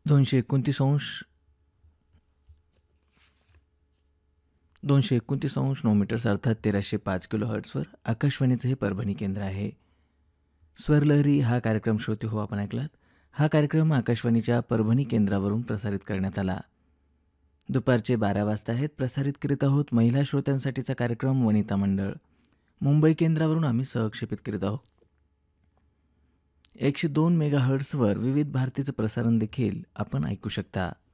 229 229 अर्थात 1305 किलो हर्ट्सवर आकाशवाणीचं हे परभणी केंद्र आहे. स्वरलहरी हा कार्यक्रम श्रोते हो आपण ऐकलात. हा कार्यक्रम आकाशवाणीच्या परभणी केंद्रावरून प्रसारित करण्यात आला. दुपारचे 12 वाजता आहेत. प्रसारित करीत आहोत महिला श्रोत्यांसाठीचा कार्यक्रम वनिता मंडळ. मुंबई केंद्रावरून आम्ही सहक्षेपित करीत आहोत. 102 मेगाहर्ट्सवर विविध भारतीचं प्रसारण देखील आपण ऐकू शकता.